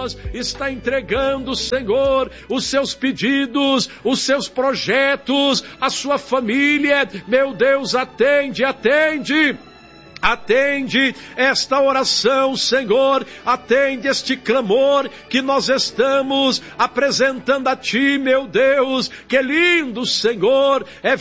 Deus, está entregando, Senhor, os seus pedidos, os seus projetos, a sua família. Meu Deus, atende esta oração, Senhor, atende este clamor que nós estamos apresentando a Ti, meu Deus. Que lindo, Senhor, é